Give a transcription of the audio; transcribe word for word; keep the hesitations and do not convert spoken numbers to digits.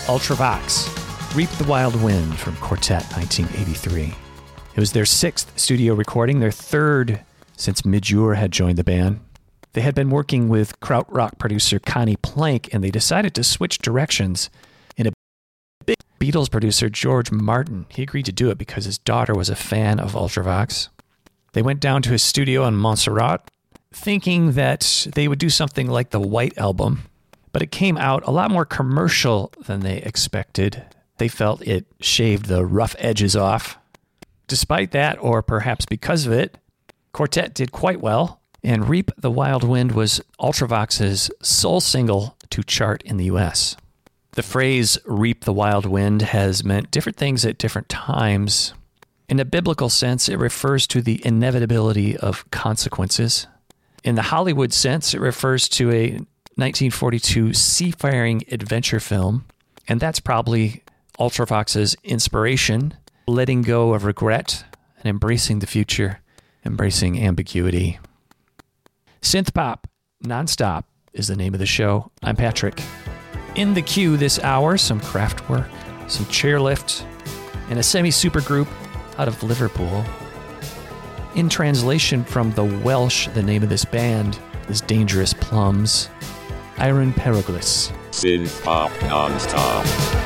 Ultravox, Reap the Wild Wind from Quartet nineteen eighty-three. It was their sixth studio recording, their third since Midge Ure had joined the band. They had been working with krautrock producer Connie Plank, and they decided to switch directions. And a big Beatles producer, George Martin, he agreed to do it because his daughter was a fan of Ultravox. They went down to his studio in Montserrat, thinking that they would do something like the White Album, but it came out a lot more commercial than they expected. They felt it shaved the rough edges off. Despite that, or perhaps because of it, Quartet did quite well, and Reap the Wild Wind was Ultravox's sole single to chart in the U S. The phrase Reap the Wild Wind has meant different things at different times. In a biblical sense, it refers to the inevitability of consequences. In the Hollywood sense, it refers to a nineteen forty-two seafaring adventure film, and that's probably Ultravox's inspiration, letting go of regret and embracing the future, embracing ambiguity. Synth Pop Nonstop is the name of the show. I'm Patrick. In the queue this hour, some Kraftwerk, some Chairlift, and a semi-super group out of Liverpool. In translation from the Welsh, the name of this band is Dangerous Plums. Iron Periglis. Synth Pop Nonstop.